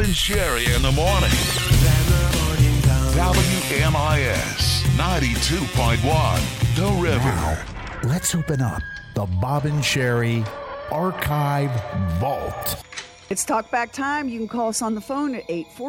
and Sherry in the morning. WMIS 92.1, The River. Now, let's open up the Bob and Sherry Archive Vault. It's talkback time. You can call us on the phone at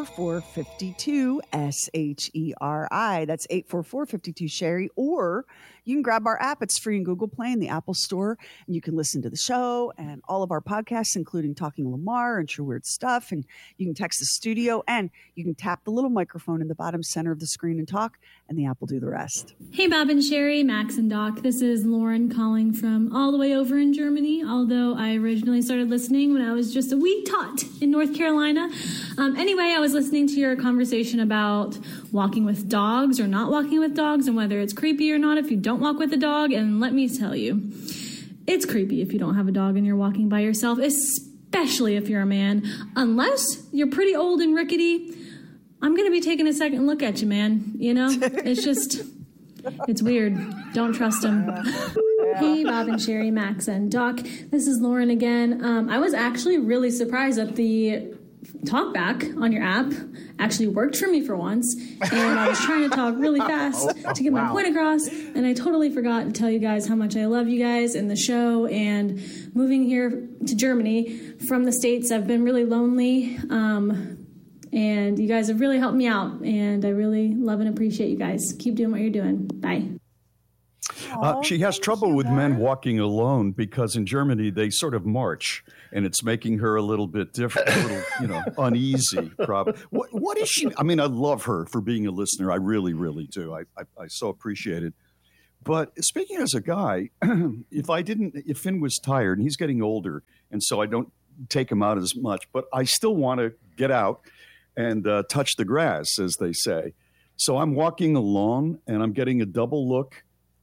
844-52-SHERI. That's 844-52-SHERRY. Or you can grab our app. It's free in Google Play in the Apple Store. And you can listen to the show and all of our podcasts, including Talking Lamar and True Weird Stuff. And you can text the studio. And you can tap the little microphone in the bottom center of the screen and talk. And the app will do the rest. Hey, Bob and Sherry, Max and Doc. This is Lauren calling from all the way over in Germany, although I originally started listening when I was just a wee tot in North Carolina. Anyway, I was listening to your conversation about walking with dogs or not walking with dogs and whether it's creepy or not if you don't walk with a dog. And let me tell you, it's creepy if you don't have a dog and you're walking by yourself, especially if you're a man. Unless you're pretty old and rickety, I'm going to be taking a second look at you, man. You know, it's just, it's weird. Don't trust them. Hey, Bob and Sherry, Max and Doc. This is Lauren again. I was actually really surprised that the talkback on your app actually worked for me for once. And I was trying to talk really fast to get my point across. And I totally forgot to tell you guys how much I love you guys and the show. And moving here to Germany from the States, I've been really lonely. And you guys have really helped me out. And I really love and appreciate you guys. Keep doing what you're doing. Bye. She has trouble with men walking alone because in Germany they sort of march, and it's making her a little bit different, a little, uneasy. Probably. What is she? I mean, I love her for being a listener. I really, really do. I so appreciate it. But speaking as a guy, if Finn was tired, and he's getting older, and so I don't take him out as much, but I still want to get out and touch the grass, as they say. So I'm walking along, and I'm getting a double look.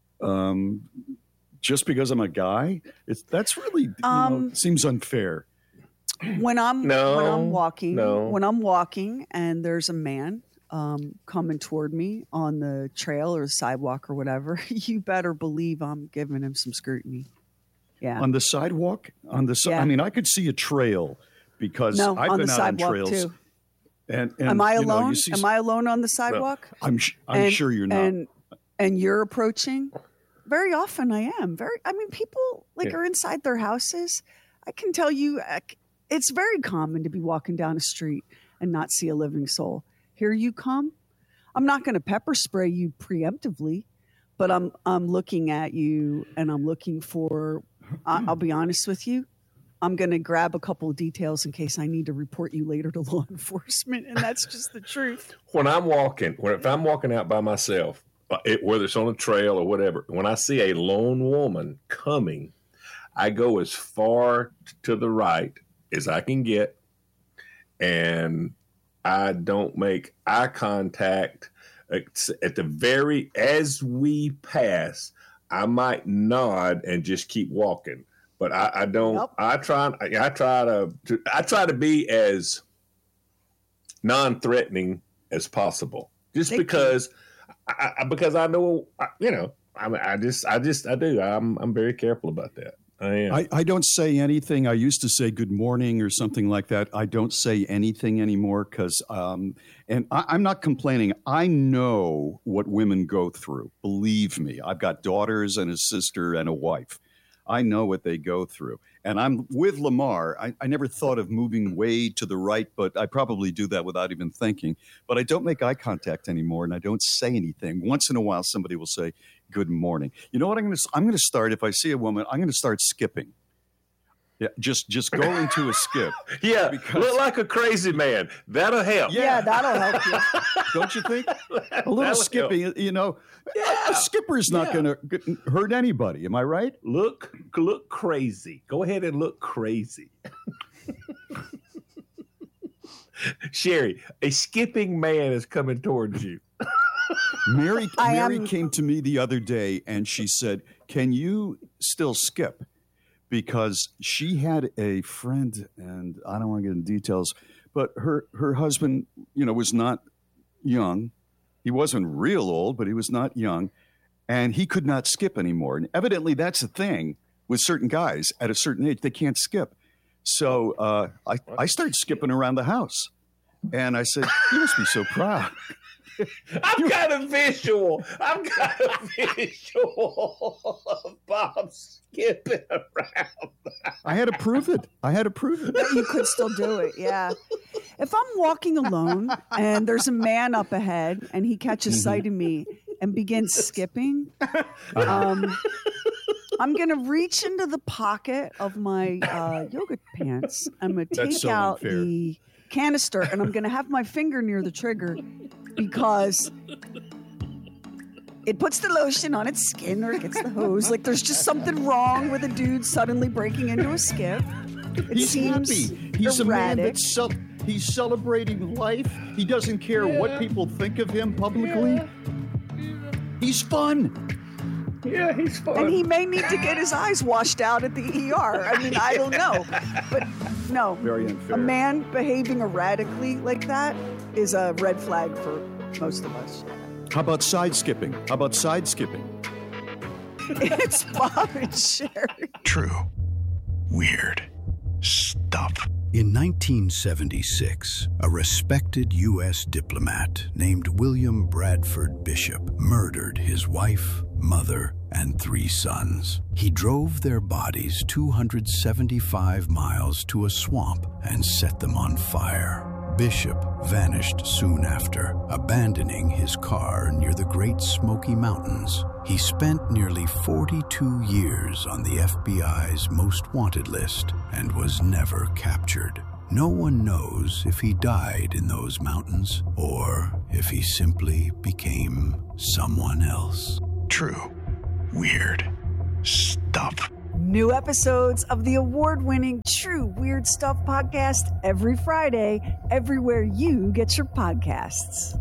Just because I'm a guy, that's really seems unfair. When I'm walking, and there's a man coming toward me on the trail or sidewalk or whatever, you better believe I'm giving him some scrutiny. Yeah, on the sidewalk, Yeah. I mean, I could see a trail because I've been out on trails. Too. And am I alone? Am I alone on the sidewalk? No. I'm sure you're not. And you're approaching. Very often I am. People are inside their houses. I can tell you it's very common to be walking down a street and not see a living soul. Here you come. I'm not going to pepper spray you preemptively, but I'm looking at you and I'm looking for, I'll be honest with you, I'm going to grab a couple of details in case I need to report you later to law enforcement, and that's just the truth. If I'm walking out by myself, whether it's on a trail or whatever, when I see a lone woman coming, I go as far to the right as I can get, and I don't make eye contact. As we pass, I might nod and just keep walking, but I don't. Nope. I try to be as non-threatening as possible, because I know, I do. I'm very careful about that. I am. I don't say anything. I used to say good morning or something like that. I don't say anything anymore because, and I'm not complaining. I know what women go through. Believe me, I've got daughters and a sister and a wife. I know what they go through. And I'm with Lamar. I never thought of moving way to the right, but I probably do that without even thinking. But I don't make eye contact anymore, and I don't say anything. Once in a while, somebody will say, good morning. You know what I'm going to start? If I see a woman, I'm going to start skipping. Yeah, just go into a skip. Yeah, look like a crazy man. That'll help. Yeah, that'll help you. Don't you think? A little skipping, a skipper's not going to hurt anybody. Am I right? Look crazy. Go ahead and look crazy. Sherry, a skipping man is coming towards you. Mary came to me the other day and she said, "Can you still skip?" Because she had a friend, and I don't want to get into details, but her husband, was not young. He wasn't real old, but he was not young, and he could not skip anymore. And evidently that's a thing with certain guys at a certain age. They can't skip. So I started skipping around the house. And I said, you must be so proud. I've got a visual of Bob skipping around. I had to prove it. That you could still do it, yeah. If I'm walking alone and there's a man up ahead and he catches sight of me and begins skipping, I'm going to reach into the pocket of my yoga pants. I'm going to take out the canister and I'm going to have my finger near the trigger because it puts the lotion on its skin or it gets the hose. Like there's just something wrong with a dude suddenly breaking into a skip. He's seems happy. He's erratic. a man that's he's celebrating life. He doesn't care what people think of him publicly. He's fun. Yeah, he's fun. And he may need to get his eyes washed out at the ER. I mean, I don't know. But no, Very unfair. a man behaving erratically like that is a red flag for most of us. How about side skipping? It's Bob and Sherry. True. Weird stuff. In 1976, a respected U.S. diplomat named William Bradford Bishop murdered his wife, mother, and 3 sons. He drove their bodies 275 miles to a swamp and set them on fire. Bishop vanished soon after, abandoning his car near the Great Smoky Mountains. He spent nearly 42 years on the FBI's most wanted list and was never captured. No one knows if he died in those mountains or if he simply became someone else. True. Weird stuff. New episodes of the award-winning True Weird Stuff podcast every Friday, everywhere you get your podcasts.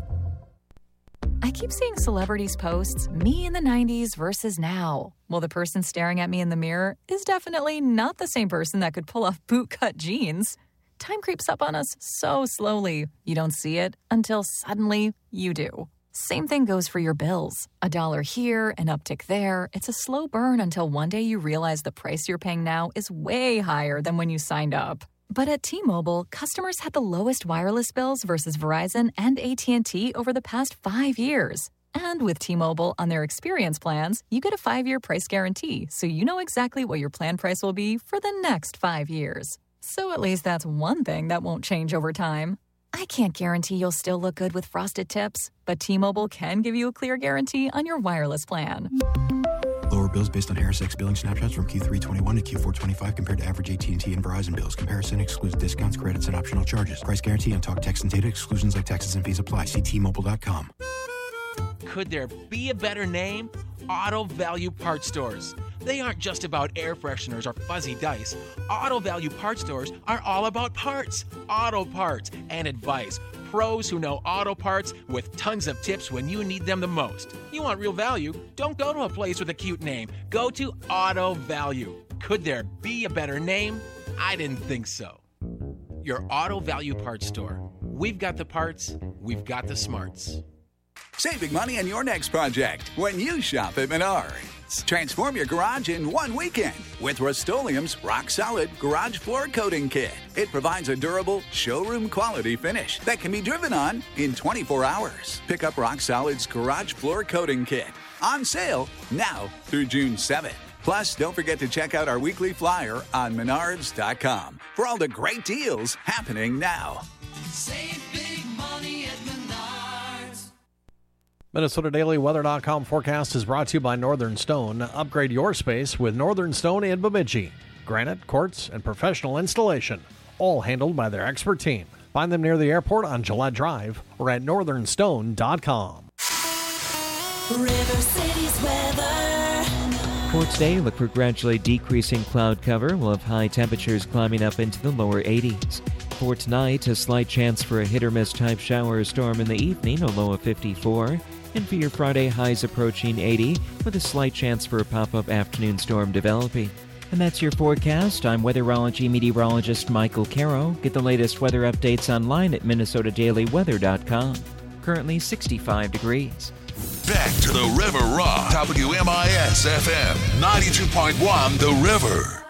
I keep seeing celebrities posts, me in the 90s versus now. Well, the person staring at me in the mirror is definitely not the same person that could pull off bootcut jeans. Time creeps up on us so slowly. You don't see it until suddenly you do. Same thing goes for your bills. $1 here, an uptick there. It's a slow burn until one day you realize the price you're paying now is way higher than when you signed up. But at T-Mobile, customers had the lowest wireless bills versus Verizon and AT&T over the past 5 years. And with T-Mobile on their experience plans, you get a 5-year price guarantee, so you know exactly what your plan price will be for the next 5 years. So at least that's one thing that won't change over time. I can't guarantee you'll still look good with frosted tips, but T-Mobile can give you a clear guarantee on your wireless plan. Lower bills based on HarrisX billing snapshots from Q3 21 to Q4 25 compared to average AT&T and Verizon bills. Comparison excludes discounts, credits, and optional charges. Price guarantee on talk, text, and data. Exclusions like taxes and fees apply. See T-Mobile.com. Could there be a better name? Auto Value Parts Stores. They aren't just about air fresheners or fuzzy dice. Auto Value Parts Stores are all about parts, auto parts, and advice. Pros who know auto parts with tons of tips when you need them the most. You want real value? Don't go to a place with a cute name. Go to Auto Value. Could there be a better name? I didn't think so. Your Auto Value Parts Store. We've got the parts, we've got the smarts. Saving money on your next project when you shop at Menards. Transform your garage in one weekend with Rust-Oleum's Rock Solid Garage Floor Coating Kit. It provides a durable, showroom quality finish that can be driven on in 24 hours. Pick up Rock Solid's Garage Floor Coating Kit. On sale now through June 7th. Plus, don't forget to check out our weekly flyer on Menards.com for all the great deals happening now. Save big money at Menards. MinnesotaDailyWeather.com forecast is brought to you by Northern Stone. Upgrade your space with Northern Stone in Bemidji. Granite, quartz, and professional installation, all handled by their expert team. Find them near the airport on Gillette Drive or at northernstone.com. River City's weather. For today, look for gradually decreasing cloud cover. We'll have high temperatures climbing up into the lower 80s. For tonight, a slight chance for a hit-or-miss type shower or storm in the evening, a low of 54. And for your Friday, highs approaching 80, with a slight chance for a pop-up afternoon storm developing. And that's your forecast. I'm weatherology meteorologist Michael Caro. Get the latest weather updates online at MinnesotaDailyWeather.com. Currently 65 degrees. Back to the River Rock. WMIS FM 92.1 The River.